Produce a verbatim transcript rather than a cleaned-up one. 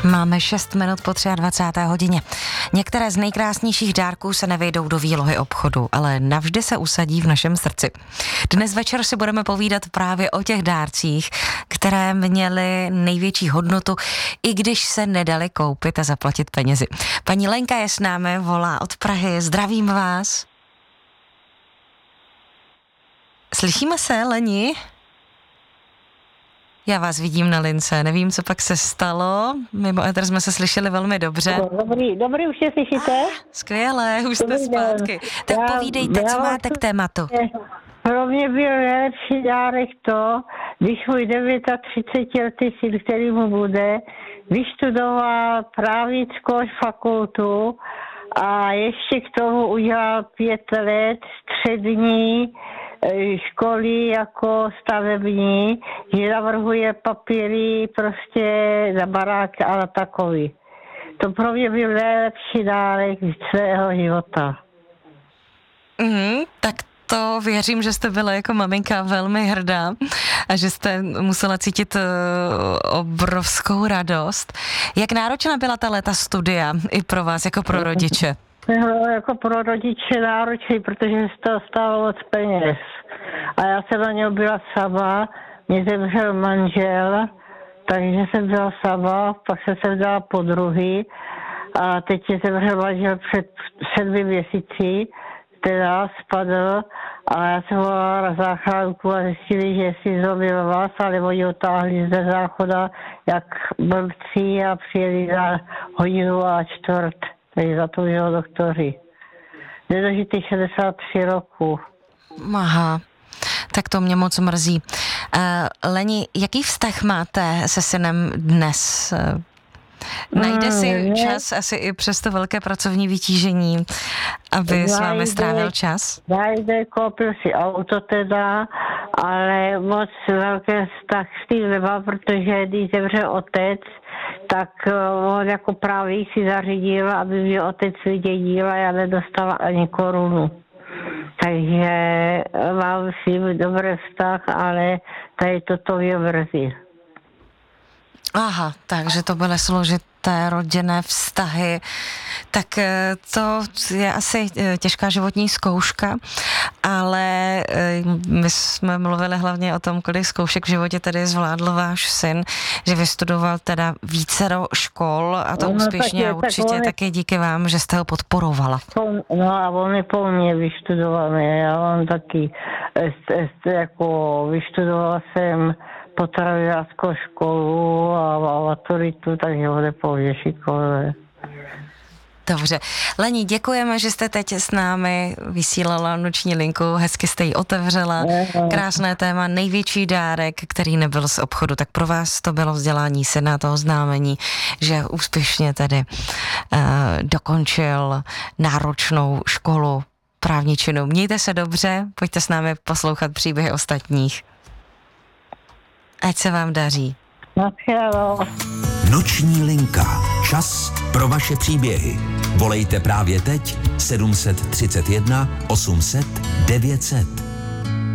Máme šest minut po dvacáté třetí hodině. Některé z nejkrásnějších dárků se nevejdou do výlohy obchodu, ale navždy se usadí v našem srdci. Dnes večer si budeme povídat právě o těch dárcích, které měly největší hodnotu, i když se nedali koupit a zaplatit penězi. Paní Lenka je s námi, volá od Prahy. Zdravím vás. Slyšíme se, Leni? Já vás vidím na lince, nevím, co pak se stalo. Mimo éter jsme se slyšeli velmi dobře. Dobrý, dobrý, už se slyšíte? Ah, skvělé, už jste zpátky. Tak já, povídejte, já co máte k tématu. Pro mě byl nejlepší dárek to, když můj třicetiletý syn, který mu bude, vyštudoval právnickou fakultu a ještě k tomu udělal pět let střední školy jako stavební, že navrhuje papíry prostě na barák a na takový. To pro mě byl nejlepší dárek svého života. Mm, tak to věřím, že jste byla jako maminka velmi hrdá a že jste musela cítit uh, obrovskou radost. Jak náročná byla ta léta studia i pro vás, jako pro rodiče? No, jako pro rodiče náročný, protože se to stálo moc peněz. A já jsem na něho byla sama, mě zemřel manžel, takže jsem byla sama, pak jsem se vzala po druhý a teď je zemřel manžel před sedmi měsíci, teda spadl a já jsem volala na záchranku a zjistili, že si zlomil vás, ale oni otáhli ze záchoda jak blbci a přijeli za hodinu a čtvrt. Takže za to jeho doktory. Nedožitý šedesát tři roku. Aha, tak to mě moc mrzí. Uh, Leni, jaký vztah máte se synem dnes? Uh, najde si hmm, čas asi i přes to velké pracovní vytížení, aby najde, s vámi strávil čas? Najde, koupil si auto teda, ale moc velký vztah s tím nemá, protože když zemřel otec, tak on jako právě si zařídil, aby mě otec vydědil a já nedostala ani korunu. Takže mám s ním dobrý vztah, ale tady toto mě mrzí. Aha, takže to byly složité rodinné vztahy. Tak to je asi těžká životní zkouška, ale my jsme mluvili hlavně o tom, kolik zkoušek v životě tedy zvládl váš syn, že vystudoval teda vícero škol a to no, úspěšně a určitě tak taky díky vám, že jste ho podporovala. No a on je po mně vyštudovaný, já mám taky, jako vyštudovala jsem potravinářskou školu a maturitu, takže on je po mně šikovný. Dobře. Leni, děkujeme, že jste teď s námi vysílala noční linku, hezky jste ji otevřela. Krásné téma, největší dárek, který nebyl z obchodu, tak pro vás to bylo vzdělání syna, to oznámení, že úspěšně tedy uh, dokončil náročnou školu právničinu. Mějte se dobře, pojďte s námi poslouchat příběhy ostatních. Ať se vám daří. Noční linka. Čas pro vaše příběhy. Volejte právě teď sedm set třicet jedna osm set devět set.